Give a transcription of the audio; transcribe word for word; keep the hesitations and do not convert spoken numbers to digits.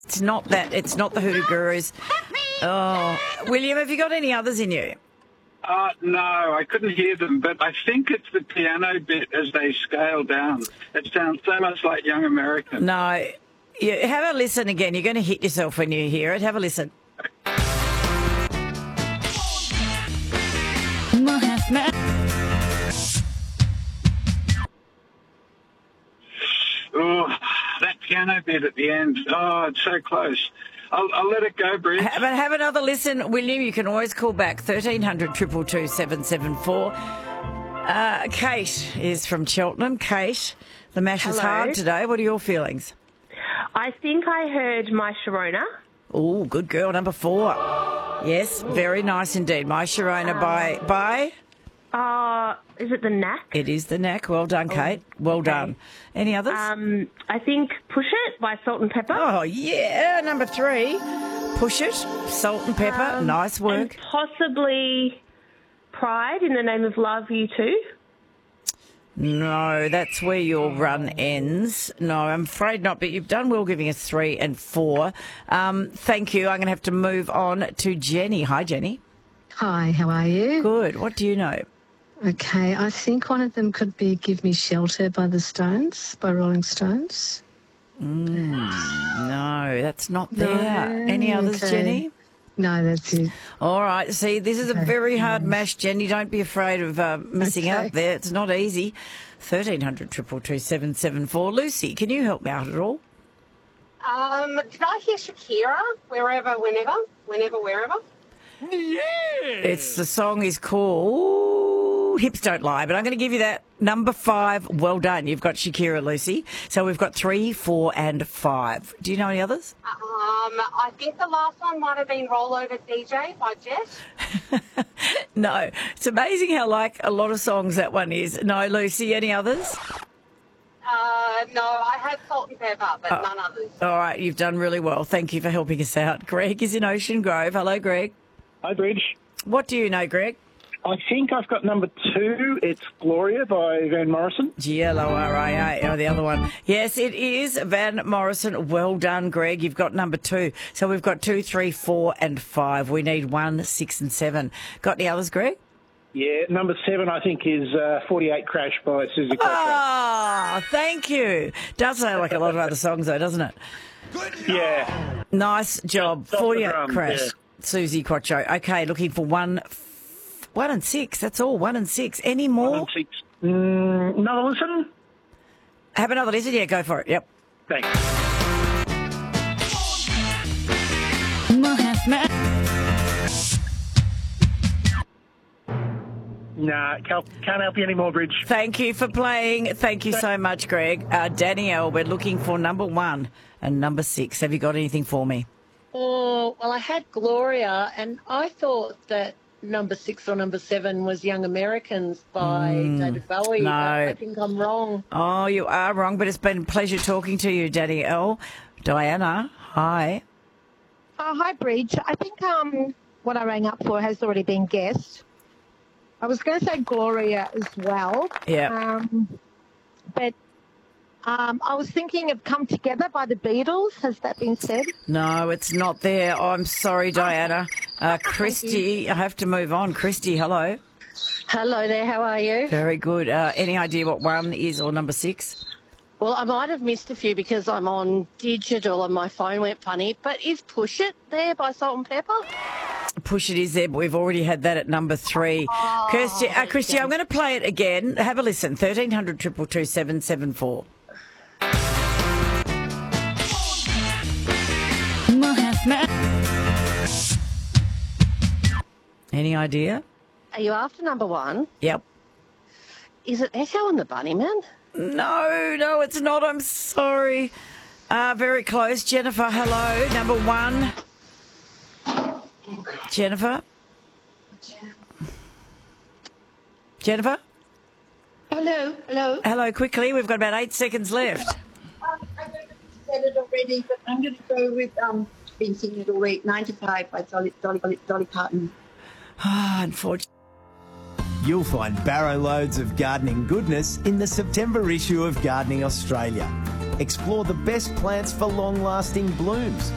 It's not that. It's not the Hoodoo Gurus. Oh, William, have you got any others in you? Uh, no, I couldn't hear them, but I think it's the piano bit as they scale down. It sounds so much like Young American. No. You, have a listen again. You're going to hit yourself when you hear it. Have a listen. Oh, that piano bit at the end. Oh, it's so close. I'll, I'll let it go, Bridge. Have, have another listen, William. You can always call back thirteen hundred, two two two, seven seven four. Uh, Kate is from Cheltenham. Kate, the mash is Hello. hard today. What are your feelings? I think I heard My Sharona. Oh, good girl, number four. Yes, very nice indeed. My Sharona by... by? Uh, is it The Knack? It is The Knack. Well done, Kate. Well okay. done. Any others? Um, I think Push It by Salt and Pepper. Oh, yeah, number three. Push It, Salt and Pepper. Um, nice work. And possibly Pride in the Name of Love, You Too. No, that's where your run ends. No, I'm afraid not, but you've done well giving us three and four. Um, thank you. I'm going to have to move on to Jenny. Hi, Jenny. Hi, how are you? Good. What do you know? Okay, I think one of them could be Give Me Shelter by the Stones, by Rolling Stones. Mm, no, that's not there. No, Any others, okay. Jenny? No, that's it. All right. See, this is a Okay. very hard mash, Jenny. Don't be afraid of uh, missing Okay. out there. It's not easy. thirteen hundred, two two two, seven seven four. Lucy, can you help me out at all? Um, did I hear Shakira? Wherever, whenever, whenever, wherever. It's the song is called Hips Don't Lie, but I'm going to give you that. Number five, well done. You've got Shakira, Lucy. So we've got three, four, and five. Do you know any others? Um, I think the last one might have been Roll Over D J by Jess. No. It's amazing how like a lot of songs that one is. No, Lucy, any others? Uh, no, I had Salt and Pepper, but Oh. none others. All right, you've done really well. Thank you for helping us out. Greg is in Ocean Grove. Hello, Greg. Hi, Bridge. What do you know, Greg? I think I've got number two. It's Gloria by Van Morrison. G L O R I A, oh, the other one. Yes, it is Van Morrison. Well done, Greg. You've got number two. So we've got two, three, four, and five. We need one, six, and seven. Got any others, Greg? Yeah, number seven, I think, is uh, forty-eight Crash by Susie Quatro. Oh, thank you. Does sound like a lot of other songs, though, doesn't it? Yeah. Nice job. Stop the forty-eight drums, Crash. yeah. Susie Quatro. Okay, looking for one, f- one and six. That's all. One and six. Any more? One and six. Mm, another listen? Have another listen? Yeah, go for it. Yep. Thanks. Nah, can't, can't help you anymore, Bridge. Thank you for playing. Thank you so much, Greg. Uh, Danielle, we're looking for number one and number six. Have you got anything for me? Oh, well, I had Gloria, and I thought that number six or number seven was Young Americans by David Bowie. no. But I think I'm wrong. Oh, you are wrong, but it's been a pleasure talking to you, Danielle. Diana, hi. Oh, hi, Bridge. I think um, what I rang up for has already been guessed. I was going to say Gloria as well. Yeah. Um, but um, I was thinking of Come Together by the Beatles. Has that been said? No, it's not there. Oh, I'm sorry, Diana. Uh, Christy, I have to move on. Christy, hello. Hello there, how are you? Very good. Uh, any idea what one is or number six? Well, I might have missed a few because I'm on digital and my phone went funny, but is Push It there by Salt and Pepper? Push It is there, but we've already had that at number three. Oh, Kirsty, uh, Christy, I'm going to play it again. Have a listen. thirteen hundred, two two two, seven seven four. Any idea? Are you after number one? Yep. Is it Echo and the Bunnymen? No, no, it's not. I'm sorry. Uh, very close. Jennifer, hello. Number one. Jennifer? Jennifer? Hello, hello. Hello, quickly. We've got about eight seconds left. Um, I don't know if you said it already, but I'm going to go with, um, been singing it already, ninety-five by Dolly, Dolly, Dolly, Dolly Parton. Ah, unfortunately. You'll find barrow loads of gardening goodness in the September issue of Gardening Australia. Explore the best plants for long-lasting blooms